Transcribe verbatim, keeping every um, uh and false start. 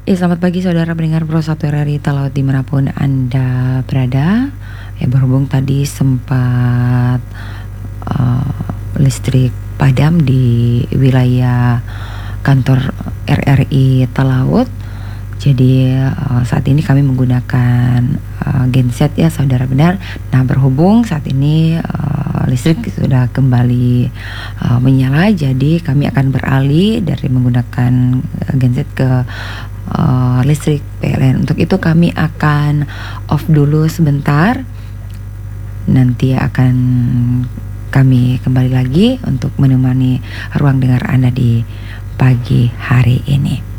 Ya, selamat pagi saudara pendengar Pro satu R R I Talaut dimanapun Anda berada. Ya, berhubung tadi sempat uh, listrik padam di wilayah kantor R R I Talaut. Jadi uh, saat ini kami menggunakan uh, genset ya saudara benar. Nah, berhubung saat ini uh, listrik sudah kembali uh, menyala, jadi kami akan beralih dari menggunakan uh, genset ke uh, listrik P L N. Untuk itu kami akan off dulu sebentar. Nanti akan kami kembali lagi untuk menemani ruang dengar Anda di pagi hari ini.